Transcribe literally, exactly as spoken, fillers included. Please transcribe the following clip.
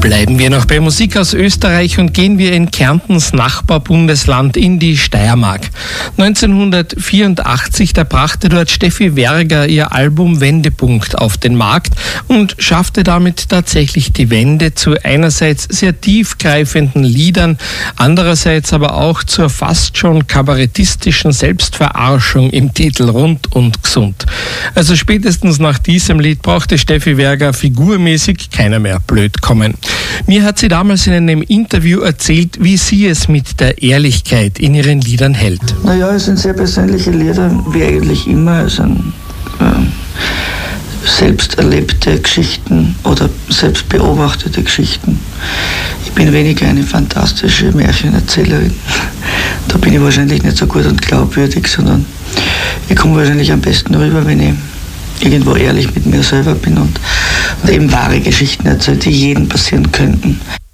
Bleiben wir noch bei Musik aus Österreich und gehen wir in Kärntens Nachbarbundesland in die Steiermark. neunzehnhundertvierundachtzig, da brachte dort Steffi Werger ihr Album Wendepunkt auf den Markt und schaffte damit tatsächlich die Wende zu einerseits sehr tiefgreifenden Liedern, andererseits aber auch zur fast schon kabarettistischen Selbstverarschung im Titel Rund und Gesund. Also spätestens nach diesem Lied brauchte Steffi Werger figurmäßig keiner mehr blöd kommen. Mir hat sie damals in einem Interview erzählt, wie sie es mit der Ehrlichkeit in ihren Liedern hält. Naja, es sind sehr persönliche Lieder, wie eigentlich immer. Es sind äh, selbst erlebte Geschichten oder selbst beobachtete Geschichten. Ich bin weniger eine fantastische Märchenerzählerin. Da bin ich wahrscheinlich nicht so gut und glaubwürdig, sondern ich komme wahrscheinlich am besten rüber, wenn ich irgendwo ehrlich mit mir selber bin und, und eben wahre Geschichten erzählt, die jedem passieren könnten.